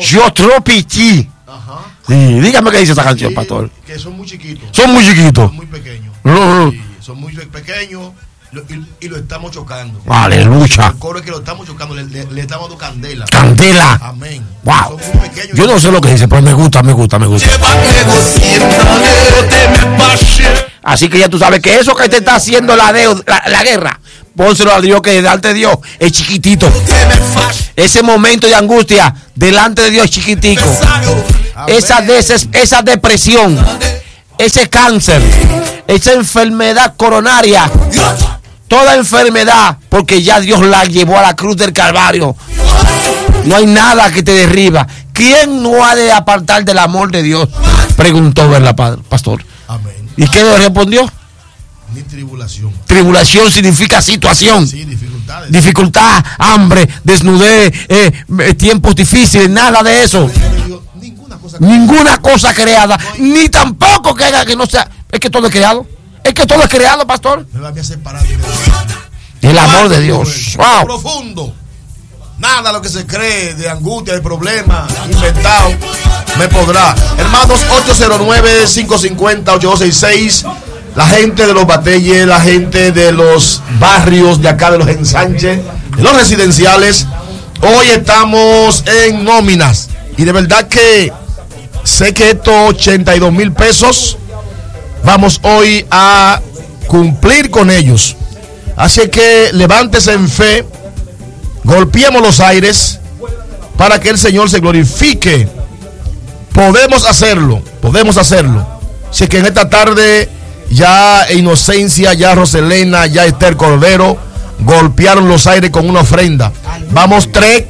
Yo tropiti. Ajá. Sí, dígame qué dice esa canción, Sí, pastor. que son muy chiquitos. Son muy chiquitos. Son muy pequeños. Sí, son muy pequeños y lo estamos chocando. Aleluya. El coro es que lo estamos chocando, le estamos dando candela. Candela. Amén. Wow. Son muy pequeños. Yo no sé lo que dice, pero me gusta. Así que ya tú sabes que eso que te está haciendo la guerra, pónselo a Dios, que delante de Dios es chiquitito. Ese momento de angustia delante de Dios es chiquitico. Esa depresión, ese cáncer, esa enfermedad coronaria, toda enfermedad, porque ya Dios la llevó a la cruz del Calvario. No hay nada que te derriba. ¿Quién no ha de apartar del amor de Dios? Preguntó, ¿verdad, pastor? Amén. ¿Y qué le respondió? Ni tribulación. Tribulación significa situación. Sí, dificultades. Dificultad, hambre, desnudez, tiempos difíciles, nada de eso. Ninguna cosa creada, ni tampoco que haga que no sea. Es que todo es creado. Es que todo es creado, pastor. Me va a separar. El amor de Dios. Wow. Profundo. Nada lo que se cree de angustia, de problema, inventado, me podrá. Hermanos, 809-550-8266. La gente de los Batelles, la gente de los barrios de acá, de los ensanches, de los residenciales. Hoy estamos en nóminas. Y de verdad que sé que estos 82,000 pesos vamos hoy a cumplir con ellos. Así que levántese en fe. Golpeemos los aires para que el Señor se glorifique. Podemos hacerlo. Así que en esta tarde ya Inocencia, ya Roselena, ya Esther Cordero golpearon los aires con una ofrenda. Vamos,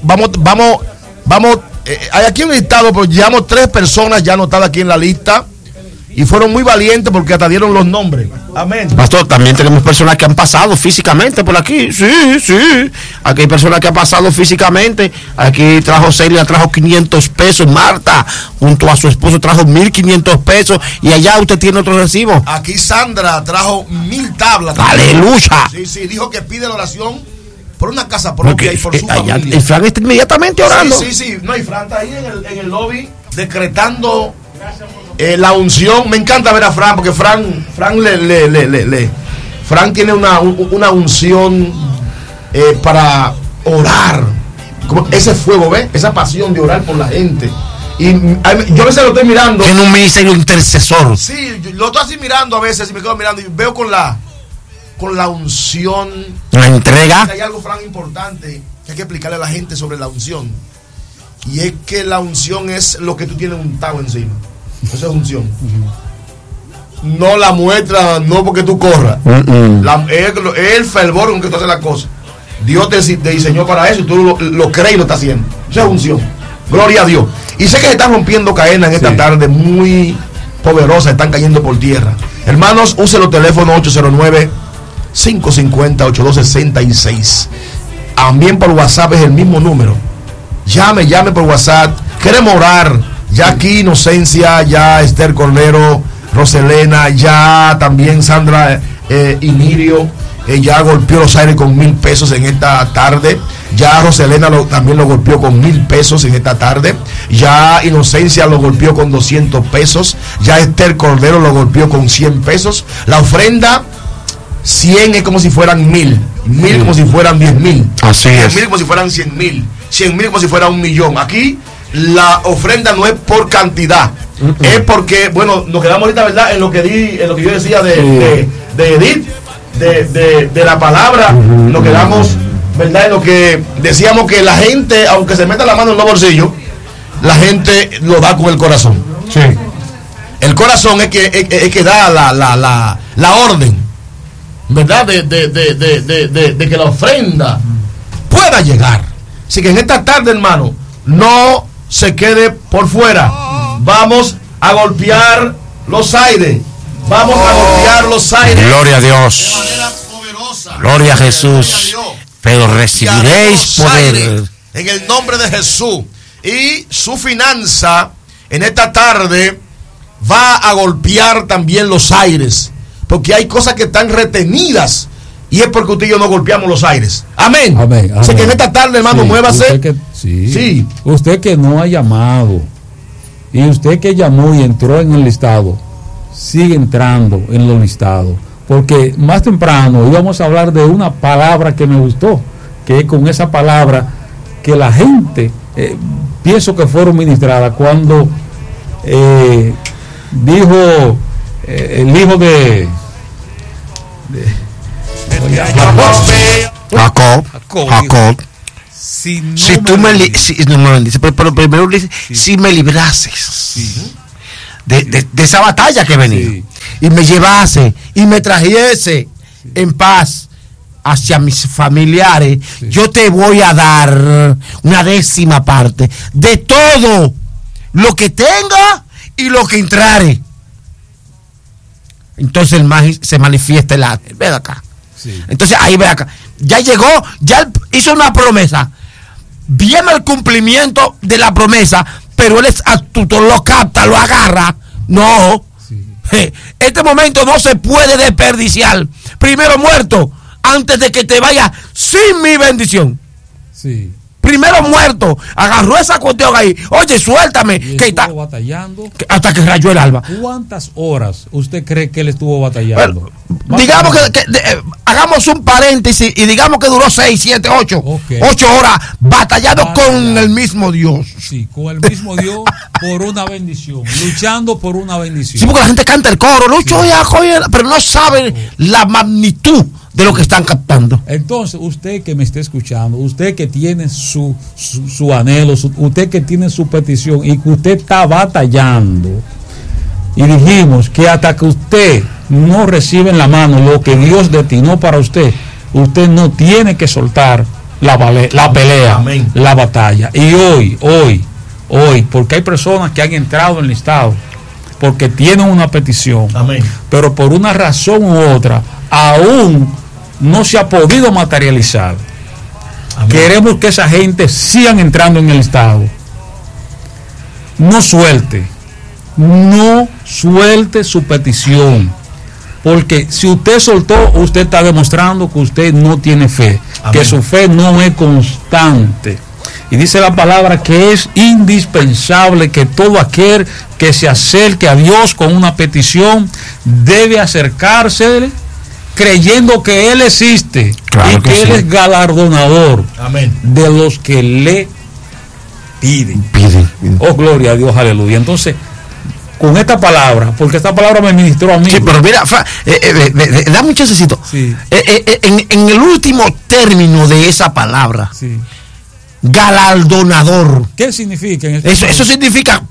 hay aquí un listado, pero llevamos 3 personas ya anotadas aquí en la lista. Y fueron muy valientes porque hasta dieron los nombres. Amén. Pastor, también tenemos personas que han pasado físicamente por aquí. Sí. Aquí hay personas que han pasado físicamente. Aquí Celia trajo 500 pesos. Marta, junto a su esposo, trajo 1,500 pesos. Y allá usted tiene otro recibo. Aquí Sandra trajo 1,000 tablas. ¡Aleluya! Sí, dijo que pide la oración por una casa propia y por su allá, familia. el Fran está inmediatamente orando. Sí. No, y Fran está ahí en el lobby decretando la unción. Me encanta ver a Fran porque Fran tiene una unción para orar. Como ese fuego, ¿ves? Esa pasión de orar por la gente. Y yo a veces lo estoy mirando. Tiene un ministerio intercesor. Sí, lo estoy así mirando a veces y me quedo mirando y veo con la unción. La entrega. Hay algo, Fran, importante que hay que explicarle a la gente sobre la unción. Y es que la unción es lo que tú tienes untado encima. Esa es unción. No la muestra, no porque tú corras. Es el fervor con que tú haces las cosas. Dios te diseñó para eso y tú lo crees y lo estás haciendo. Esa es unción. Gloria a Dios. Y sé que se están rompiendo cadenas en esta tarde muy poderosas, están cayendo por tierra. Hermanos, use los teléfonos 809-550-8266. También por WhatsApp es el mismo número. Llame por WhatsApp. Queremos orar. Ya aquí Inocencia, ya Esther Cordero, Roselena, ya también Sandra Inirio, ya golpeó los aires con 1,000 pesos en esta tarde. Ya Roselena también lo golpeó con 1,000 pesos en esta tarde. Ya Inocencia lo golpeó con 200 pesos. Ya Esther Cordero lo golpeó con 100 pesos. La ofrenda 100 es como si fueran 1,000. 1,000 como si fueran 10,000. Así es. 10,000 como si fueran 100,000. 100,000 como si fuera 1,000,000. Aquí la ofrenda no es por cantidad. Es porque, bueno, nos quedamos ahorita, ¿verdad? En lo que yo decía de Edith, de la palabra. Nos quedamos, ¿verdad? En lo que decíamos que la gente, aunque se meta la mano en los bolsillos, la gente lo da con el corazón. Sí. El corazón es que da la orden, ¿verdad? De que la ofrenda pueda llegar. Así que en esta tarde, hermano, no se quede por fuera. Vamos a golpear los aires. Vamos a golpear los aires. Gloria a Dios. De manera poderosa. Gloria a Jesús. Pero recibiréis poder. En el nombre de Jesús. Y su finanza en esta tarde va a golpear también los aires. Porque hay cosas que están retenidas y es porque usted y yo no golpeamos los aires. Amén. Amén. Así que en esta tarde, hermano, muévase. Usted que no ha llamado, y usted que llamó y entró en el listado, sigue entrando en los listados, porque más temprano íbamos a hablar de una palabra que me gustó, que es con esa palabra que la gente pienso que fueron ministradas cuando dijo el hijo de Jacob. Si me librases de esa batalla que venía, y me llevase y me trajese en paz hacia mis familiares, yo te voy a dar una 10ª parte de todo lo que tenga y lo que entrare. Entonces el más se manifiesta el ángel. Ve acá. Sí. Entonces ahí ve acá. Ya llegó, ya hizo una promesa. Viene el cumplimiento de la promesa, pero él es astuto, lo capta, lo agarra. No. Sí. Este momento no se puede desperdiciar. Primero muerto, antes de que te vaya sin mi bendición. Sí. Primero muerto, agarró esa cuestión ahí. Oye, suéltame. Y que está batallando hasta que rayó el alba. ¿Cuántas horas usted cree que él estuvo batallando? Bueno, digamos que hagamos un paréntesis y digamos que duró 6, 7, 8 horas batallando con el mismo Dios. Sí, con el mismo Dios por una bendición, luchando por una bendición. Sí, porque la gente canta el coro, lucho, pero no saben la magnitud de lo que están captando. Entonces, usted que me está escuchando, usted que tiene su anhelo, usted que tiene su petición y que usted está batallando, y dijimos que hasta que usted no recibe en la mano lo que Dios destinó para usted, usted no tiene que soltar la pelea, amén, la batalla. Y hoy, porque hay personas que han entrado en el listado porque tienen una petición, amén, pero por una razón u otra aún no se ha podido materializar. Amén. Queremos que esa gente sigan entrando en el estado. No suelte su petición, porque si usted soltó, usted está demostrando que usted no tiene fe, amén, que su fe no es constante. Y dice la palabra que es indispensable que todo aquel que se acerque a Dios con una petición debe acercarse creyendo que Él existe, claro, y que Él es galardonador, amén, de los que le piden. Oh, gloria a Dios, aleluya. Entonces, con esta palabra, porque esta palabra me ministró a mí. Sí, pero mira, dame un chancecito. Sí. En el último término de esa palabra, sí, galardonador. ¿Qué significa? Eso significa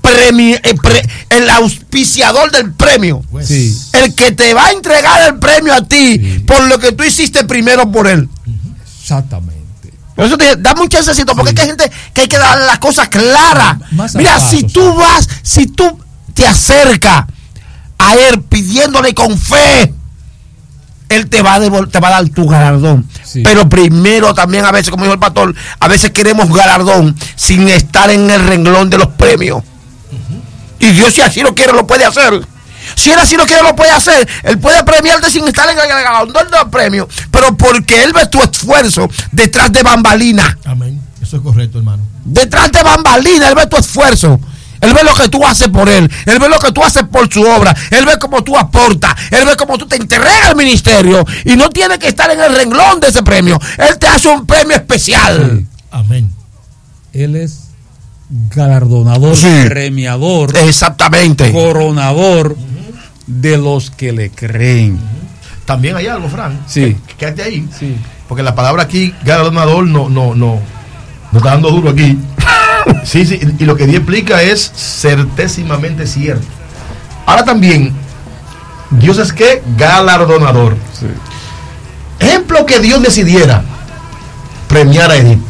el auspiciador del premio. Sí. El que te va a entregar el premio a ti, sí, por lo que tú hiciste primero por él. Exactamente. Por eso te dije, dame un chancecito, porque sí, hay gente que hay que dar las cosas claras. Mira, si tú te acercas a él pidiéndole con fe, él te va a dar tu galardón. Sí. Pero primero también a veces, como dijo el pastor, a veces queremos galardón sin estar en el renglón de los premios. Y Dios, si así lo quiere, lo puede hacer. Si Él así lo quiere, lo puede hacer. Él puede premiarte sin estar en el galardón del premio, pero porque Él ve tu esfuerzo detrás de bambalina. Amén. Eso es correcto, hermano. Detrás de bambalina, Él ve tu esfuerzo. Él ve lo que tú haces por Él. Él ve lo que tú haces por su obra. Él ve cómo tú aportas. Él ve cómo tú te entregas al ministerio. Y no tiene que estar en el renglón de ese premio. Él te hace un premio especial. Sí. Amén. Él es galardonador, sí, premiador. Exactamente. Coronador de los que le creen. También hay algo, Fran. Sí. Quédate ahí. Sí. Porque la palabra aquí, galardonador, no está dando duro aquí. Sí, y lo que Dios explica es certésimamente cierto. Ahora también, Dios es que galardonador. Sí. Ejemplo que Dios decidiera premiar a Edith.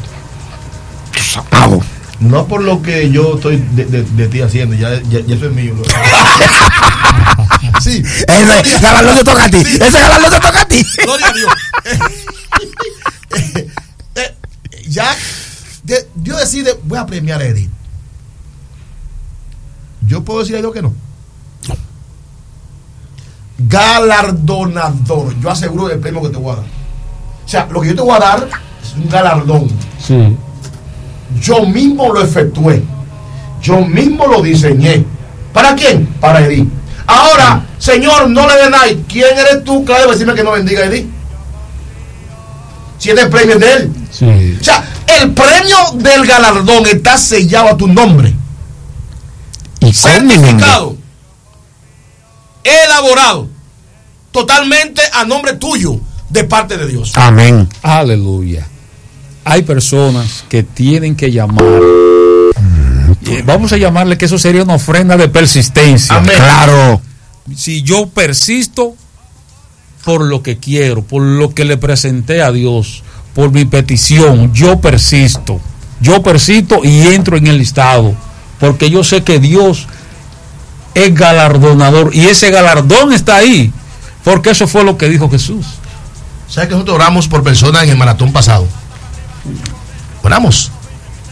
No por lo que yo estoy de ti haciendo, ya eso es mío. Sí. Ese galardón te toca a ti. Sí. Ese galardón te toca a ti. Gloria a Dios. Ya Dios decide, voy a premiar a Edith. ¿Yo puedo decir a Dios que no? Galardonador. Yo aseguro el premio que te voy a dar. sea, lo que yo te voy a dar es un galardón. Sí. Yo mismo lo efectué. Yo mismo lo diseñé. ¿Para quién? Para Edith. Ahora, Señor, no le den nada. ¿Quién eres tú, claro, de decirme que no bendiga a Edith? Si el premio es de él. Sí. O sea, el premio del galardón está sellado a tu nombre. Y certificado, elaborado, totalmente a nombre tuyo, de parte de Dios. Amén. Aleluya. Hay personas que tienen que llamar. Vamos a llamarle que eso sería una ofrenda de persistencia. Amén. Claro. Si yo persisto por lo que quiero, por lo que le presenté a Dios, por mi petición, yo persisto y entro en el listado, porque yo sé que Dios es galardonador y ese galardón está ahí, porque eso fue lo que dijo Jesús. ¿Sabes que nosotros oramos por personas en el maratón pasado? Oramos.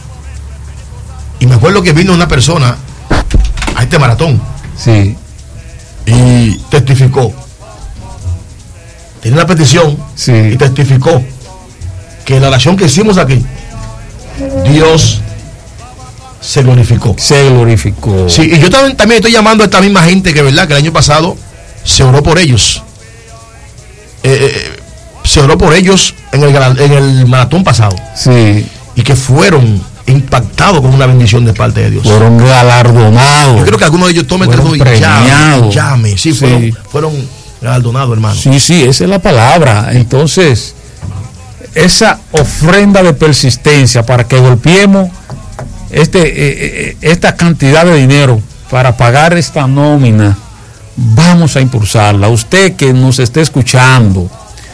Y me acuerdo que vino una persona a este maratón. Sí. Y testificó. Tiene una petición. Sí. Y testificó que la oración que hicimos aquí, Dios se glorificó. Se glorificó. Sí, y yo también estoy llamando a esta misma gente que, verdad, que el año pasado se oró por ellos. Se oró por ellos en el maratón pasado. Sí. Y que fueron impactados con una bendición de parte de Dios. Fueron galardonados. Yo creo que algunos de ellos tomen el teléfono y llame. Sí, sí. Fueron galardonados, hermano. Sí, sí, esa es la palabra. Entonces, esa ofrenda de persistencia para que golpeemos esta cantidad de dinero para pagar esta nómina, vamos a impulsarla. Usted que nos esté escuchando,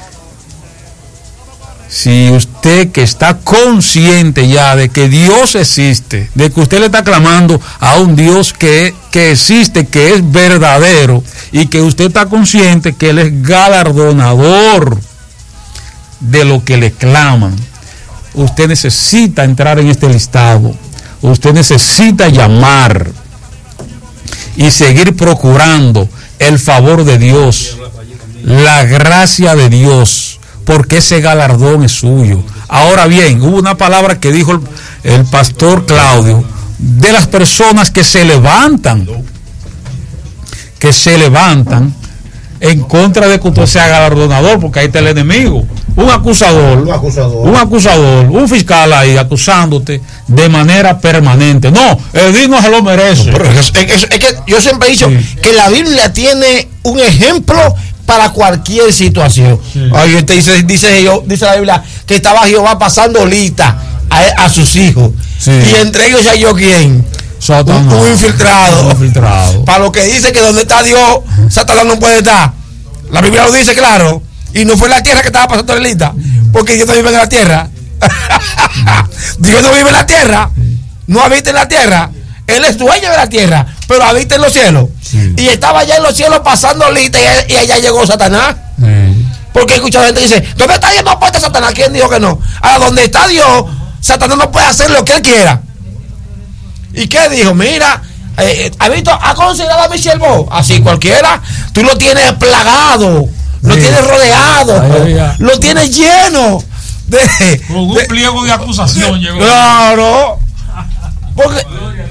si usted que está consciente ya de que Dios existe, de que usted le está clamando a un Dios que existe, que es verdadero, y que usted está consciente que Él es galardonador de lo que le claman, usted necesita entrar en este listado, usted necesita llamar y seguir procurando el favor de Dios, la gracia de Dios, porque ese galardón es suyo. Ahora bien, hubo una palabra que dijo el pastor Claudio de las personas que se levantan en contra de que usted sea galardonador, porque ahí está el enemigo, un acusador, un fiscal ahí acusándote de manera permanente. No, Edith no se lo merece. Pero es que yo siempre he dicho que la Biblia tiene un ejemplo para cualquier situación. Sí. Oye, dice la Biblia que estaba Jehová pasando lista a sus hijos. Sí. Y entre ellos hay yo quién. Satanás. Un infiltrado. Para lo que dice que donde está Dios, Satanás no puede estar. La Biblia lo dice claro. Y no fue la tierra que estaba pasando la lista, porque Dios no vive en la tierra. Dios no vive en la tierra, no habita en la tierra. Él es dueño de la tierra, pero habita en los cielos. Sí. Y estaba allá en los cielos pasando lista y allá llegó Satanás. Sí. Porque escucha gente dice, ¿dónde está Dios? No puede estar Satanás. ¿Quién dijo que no? Ahora, donde está Dios, Satanás no puede hacer lo que él quiera. ¿Y qué dijo? Mira, ¿ha considerado a mi siervo? Así cualquiera. Tú lo tienes plagado, lo tienes rodeado, lo tienes lleno con un pliego de acusación. Claro. Porque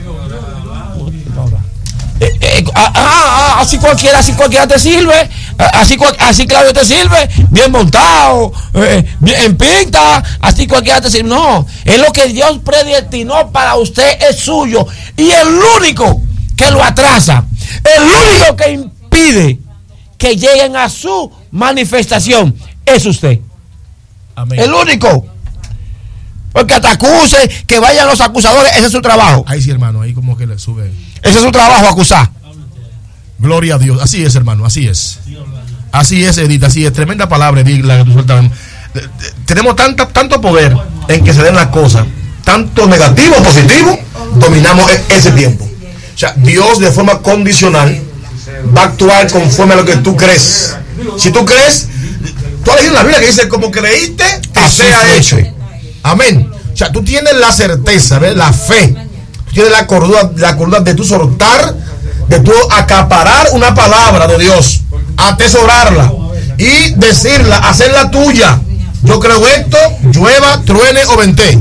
así cualquiera te sirve, así Claudio te sirve, bien montado, bien en pinta, así cualquiera te sirve. No, es lo que Dios predestinó para usted, es suyo, y el único que lo atrasa, el único que impide que lleguen a su manifestación es usted. Amén. El único. Porque te acuse, que vayan los acusadores, ese es su trabajo. Ahí sí, hermano, ahí como que le sube. Ese es su trabajo, acusar. Gloria a Dios, así es, hermano, así es. Así es, Edith, así es. Tremenda palabra, Edith, la que tú sueltas. Tenemos tanto poder en que se den las cosas, tanto negativo, positivo, dominamos ese tiempo. O sea, Dios de forma condicional va a actuar conforme a lo que tú crees. Si tú crees, tú has leído en la Biblia que dice, como creíste, que sea hecho. Amén. O sea, tú tienes la certeza, ¿ves? La fe. Tú tienes la cordura de tu soltar, de tu acaparar una palabra de Dios, atesorarla y decirla, hacerla tuya. Yo creo esto, llueva, truene o vente.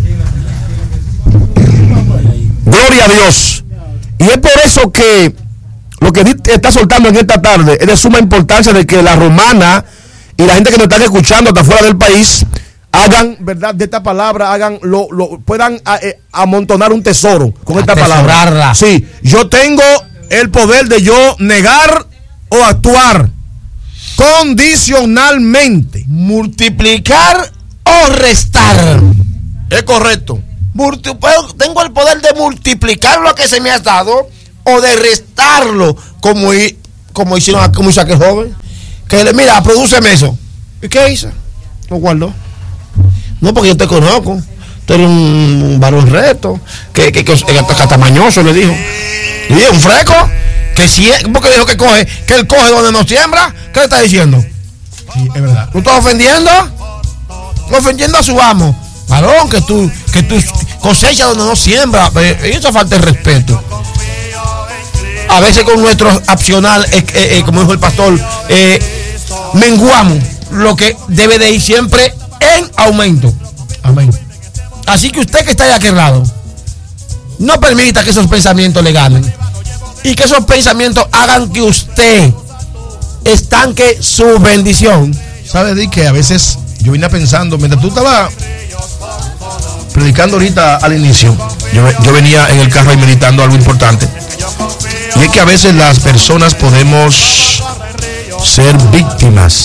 Gloria a Dios. Y es por eso que lo que está soltando en esta tarde es de suma importancia de que la romana y la gente que nos están escuchando hasta fuera del país hagan, ¿verdad? De esta palabra, puedan amontonar un tesoro con esta palabra. Sí, yo tengo el poder de yo negar o actuar condicionalmente. Multiplicar o restar. Es correcto. Tengo el poder de multiplicar lo que se me ha dado o de restarlo, como hizo aquel joven. Que le mira, prodúceme eso. ¿Y qué hizo? Lo guardó. No, porque yo te conozco. Tú eres un varón recto, que tamañoso, le dijo. Le dijo, un fresco, porque dijo que él coge donde no siembra. ¿Qué le está diciendo? Sí, es verdad. ¿Tú estás ofendiendo? Ofendiendo a su amo. Varón, que tú cosechas donde no siembra. Y eso falta el respeto. A veces con nuestro accional, como dijo el pastor, menguamos lo que debe de ir siempre en aumento. Amén. Así que usted que está de aquel lado, no permita que esos pensamientos le ganen y que esos pensamientos hagan que usted estanque su bendición. ¿Sabes, Di? Que a veces yo vine pensando, mientras tú estabas predicando ahorita al inicio, yo venía en el carro ahí meditando algo importante. Y es que a veces las personas podemos ser víctimas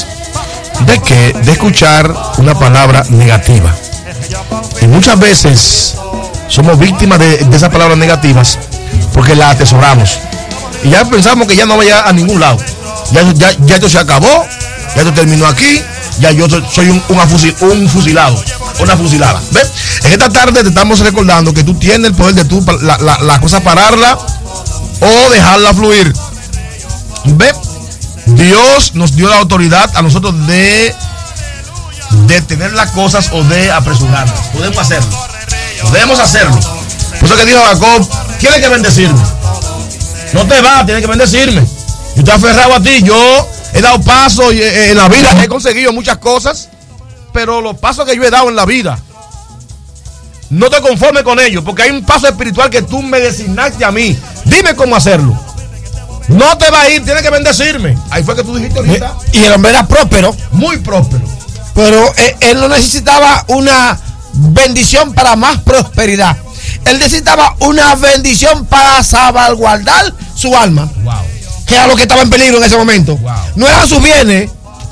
de escuchar una palabra negativa. Y muchas veces somos víctimas de esas palabras negativas porque las atesoramos. Y ya pensamos que ya no vaya a ningún lado. Ya esto se acabó, ya esto terminó aquí, ya yo soy un fusilado, una fusilada. ¿Ves? En esta tarde te estamos recordando que tú tienes el poder de la cosa pararla o dejarla fluir. ¿Ves? Dios nos dio la autoridad a nosotros de detener las cosas o de apresurarlas. Podemos hacerlo. Por eso que dijo Jacob, tienes que bendecirme. No te vas, tienes que bendecirme. Yo estoy aferrado a ti. Yo he dado pasos en la vida, he conseguido muchas cosas, pero los pasos que yo he dado en la vida, no te conformes con ellos, porque hay un paso espiritual que tú me designaste a mí. Dime cómo hacerlo. No te va a ir, tienes que bendecirme. Ahí fue que tú dijiste ahorita. Y el hombre era próspero. Muy próspero. Pero él no necesitaba una bendición para más prosperidad. Él necesitaba una bendición para salvaguardar su alma. Wow. Que era lo que estaba en peligro en ese momento. Wow. No eran sus bienes.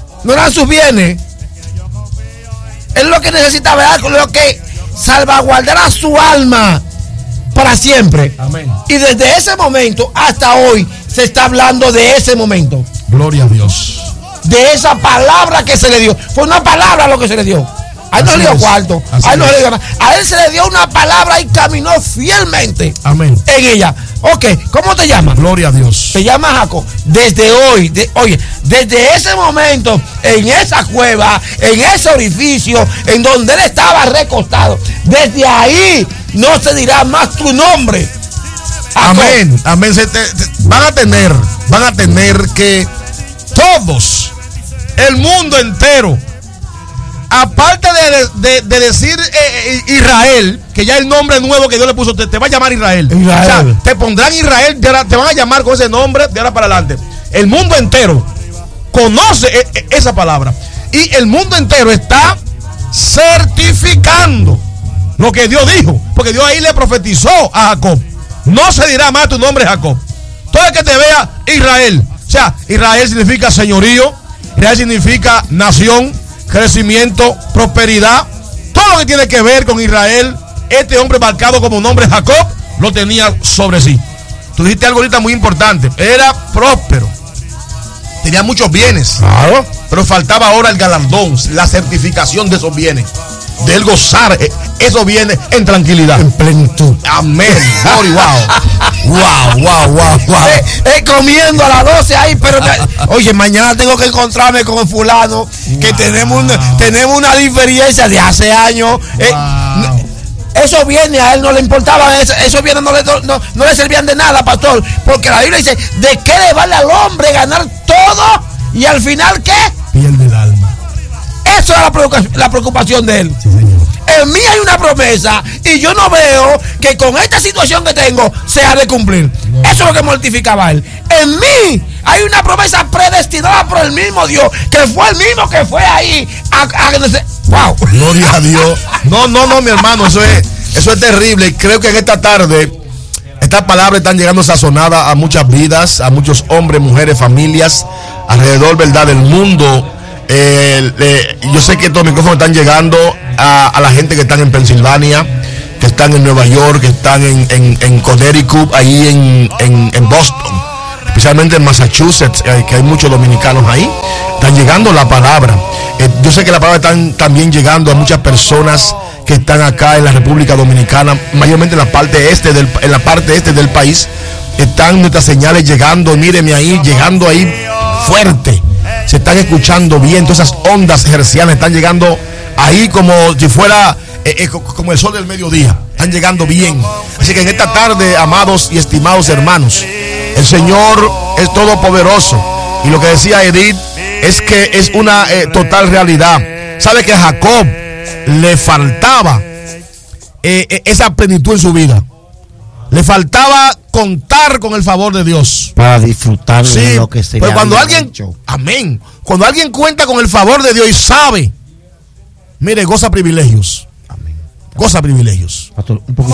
Él lo que necesitaba era lo que salvaguardara su alma para siempre. Amén. Y desde ese momento hasta hoy se está hablando de ese momento. Gloria a Dios. De esa palabra que se le dio. Fue una palabra lo que se le dio. A él no le dio cuarto. A él no le dio nada. A él se le dio una palabra y caminó fielmente. Amén. En ella. Ok, ¿cómo te llamas? Gloria a Dios. Se llama Jacob. Desde hoy, desde ese momento, en esa cueva, en ese orificio, en donde él estaba recostado, desde ahí no se dirá más tu nombre. Jacob. Amén. Amén. Van a tener que todos, el mundo entero, aparte de decir Israel, que ya el nombre nuevo que Dios le puso, te va a llamar Israel. O sea, te pondrán Israel, te van a llamar con ese nombre de ahora para adelante. El mundo entero conoce esa palabra. Y el mundo entero está certificando lo que Dios dijo. Porque Dios ahí le profetizó a Jacob. No se dirá más tu nombre Jacob. Todo el que te vea Israel. O sea, Israel significa señorío. Israel significa nación, crecimiento, prosperidad. Todo lo que tiene que ver con Israel, este hombre marcado como nombre Jacob, lo tenía sobre sí. Tú dijiste algo ahorita muy importante. Era próspero. Tenía muchos bienes. Claro. Pero faltaba ahora el galardón, la certificación de esos bienes. De él gozar esos bienes en tranquilidad. En plenitud. Amén. Wow. Comiendo a las 12 ahí, pero oye, mañana tengo que encontrarme con el fulano, que tenemos una diferencia de hace años. Esos bienes a él no le importaban, esos bienes no le servían de nada, pastor, porque la Biblia dice, ¿de qué le vale al hombre ganar todo y al final qué? Pierde el alma. Eso es la preocupación de él. Sí, señor. En mí hay una promesa y yo no veo que con esta situación que tengo se ha de cumplir. Eso es lo que mortificaba a él. En mí hay una promesa predestinada por el mismo Dios, que fue el mismo que fue ahí. ¡Wow! Gloria a Dios. No, mi hermano, eso es terrible. Creo que en esta tarde estas palabras están llegando sazonadas a muchas vidas, a muchos hombres, mujeres, familias alrededor, ¿verdad?, del mundo. Yo sé que estos micrófonos están llegando a la gente que están en Pensilvania, que están en Nueva York, que están en Connecticut, ahí en Boston, especialmente en Massachusetts, que hay muchos dominicanos ahí. Están llegando la palabra. Yo sé que la palabra están también llegando a muchas personas que están acá en la República Dominicana, mayormente en la parte este del país. Están nuestras señales llegando, míreme ahí, llegando ahí fuerte. Se están escuchando bien, todas esas ondas hercianas están llegando ahí como si fuera como el sol del mediodía. Están llegando bien. Así que en esta tarde, amados y estimados hermanos, el Señor es todopoderoso. Y lo que decía Edith es que es una total realidad. Sabe que a Jacob le faltaba esa plenitud en su vida. Le faltaba contar con el favor de Dios para disfrutar de lo que se le cuando había alguien hecho. Amén. Cuando alguien cuenta con el favor de Dios y sabe, mire, goza privilegios. Amén. Goza privilegios. Pastor, un poquito